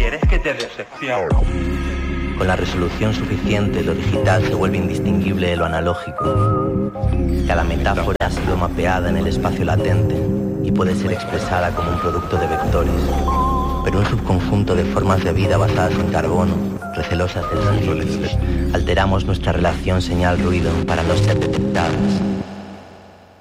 ¿Quieres que te decepcione? Con la resolución suficiente, lo digital se vuelve indistinguible de lo analógico. Cada metáfora ha sido mapeada en el espacio latente y puede ser expresada como un producto de vectores, pero un subconjunto de formas de vida basadas en carbono, recelosas del silencio. Alteramos nuestra relación señal-ruido para no ser detectadas.